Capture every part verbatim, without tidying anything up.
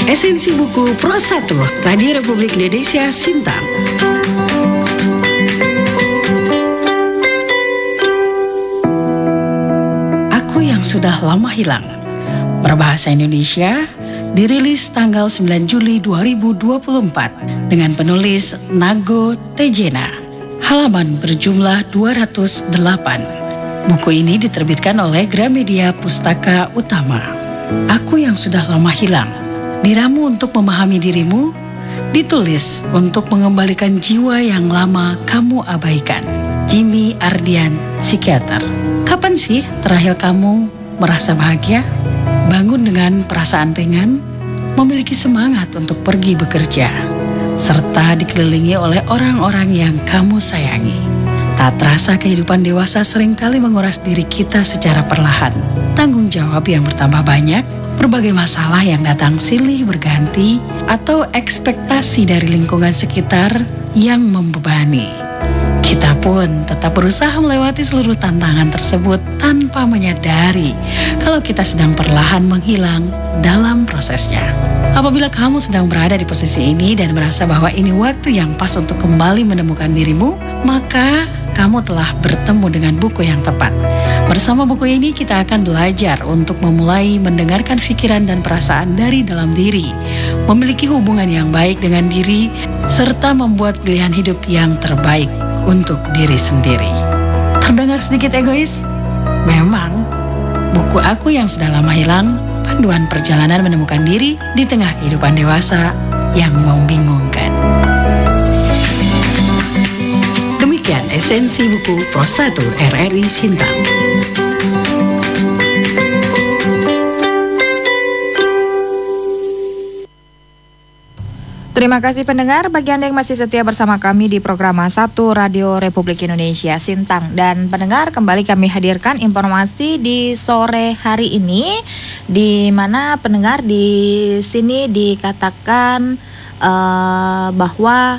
Esensi Buku Pro satu, Radio Republik Indonesia Sintang. Aku yang sudah lama hilang, berbahasa Indonesia, dirilis tanggal sembilan Juli dua ribu dua puluh empat dengan penulis Nago Tejena. Halaman berjumlah dua ratus delapan. Buku ini diterbitkan oleh Gramedia Pustaka Utama. Aku yang sudah lama hilang, diramu untuk memahami dirimu, ditulis untuk mengembalikan jiwa yang lama kamu abaikan. Jimmy Ardian, psikiater. Kapan sih terakhir kamu merasa bahagia? Bangun dengan perasaan ringan, memiliki semangat untuk pergi bekerja, serta dikelilingi oleh orang-orang yang kamu sayangi. Tak terasa kehidupan dewasa seringkali menguras diri kita secara perlahan. Tanggung jawab yang bertambah banyak, berbagai masalah yang datang silih berganti, atau ekspektasi dari lingkungan sekitar yang membebani. Kita pun tetap berusaha melewati seluruh tantangan tersebut tanpa menyadari kalau kita sedang perlahan menghilang dalam prosesnya. Apabila kamu sedang berada di posisi ini dan merasa bahwa ini waktu yang pas untuk kembali menemukan dirimu, maka kamu telah bertemu dengan buku yang tepat. Bersama buku ini kita akan belajar untuk memulai mendengarkan pikiran dan perasaan dari dalam diri, memiliki hubungan yang baik dengan diri, serta membuat pilihan hidup yang terbaik untuk diri sendiri. Terdengar sedikit egois? Memang, buku Aku yang sudah lama hilang, panduan perjalanan menemukan diri di tengah kehidupan dewasa yang membingungkan. Demikian esensi buku Pro satu R R I Sintang. Terima kasih pendengar, bagi Anda yang masih setia bersama kami di program satu Radio Republik Indonesia Sintang. Dan pendengar, kembali kami hadirkan informasi di sore hari ini, di mana pendengar di sini dikatakan uh, bahwa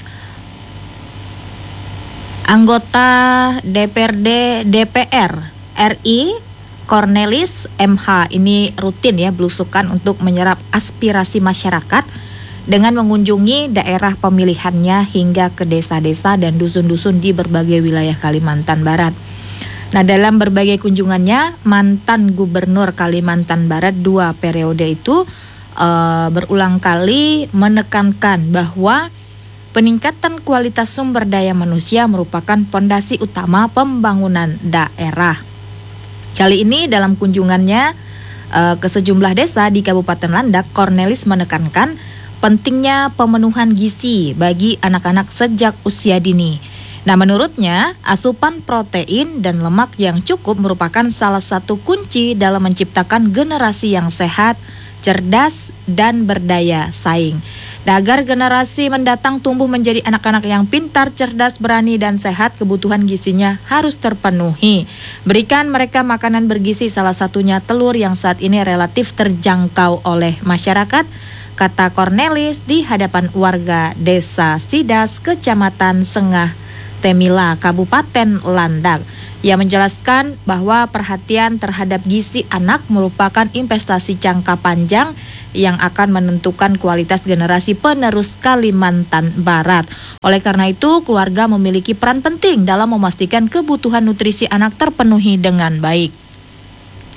anggota D P R D D P R R I Cornelis M H ini rutin ya belusukan untuk menyerap aspirasi masyarakat dengan mengunjungi daerah pemilihannya hingga ke desa-desa dan dusun-dusun di berbagai wilayah Kalimantan Barat. Nah, dalam berbagai kunjungannya, mantan Gubernur Kalimantan Barat dua periode itu uh, berulang kali menekankan bahwa peningkatan kualitas sumber daya manusia merupakan pondasi utama pembangunan daerah. Kali ini dalam kunjungannya uh, ke sejumlah desa di Kabupaten Landak, Cornelis menekankan pentingnya pemenuhan gizi bagi anak-anak sejak usia dini. Nah, menurutnya, asupan protein dan lemak yang cukup merupakan salah satu kunci dalam menciptakan generasi yang sehat, cerdas, dan berdaya saing. Nah, agar generasi mendatang tumbuh menjadi anak-anak yang pintar, cerdas, berani, dan sehat, kebutuhan gizinya harus terpenuhi. Berikan mereka makanan bergizi, salah satunya telur yang saat ini relatif terjangkau oleh masyarakat, kata Cornelis di hadapan warga Desa Sidas, Kecamatan Sengah Temila, Kabupaten Landak. Ia menjelaskan bahwa perhatian terhadap gizi anak merupakan investasi jangka panjang yang akan menentukan kualitas generasi penerus Kalimantan Barat. Oleh karena itu, keluarga memiliki peran penting dalam memastikan kebutuhan nutrisi anak terpenuhi dengan baik.